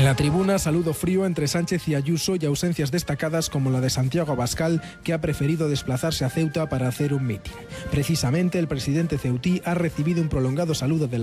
En la tribuna, saludo frío entre Sánchez y Ayuso y ausencias destacadas como la de Santiago Abascal, que ha preferido desplazarse a Ceuta para hacer un mitin. Precisamente, el presidente ceutí ha recibido un prolongado saludo de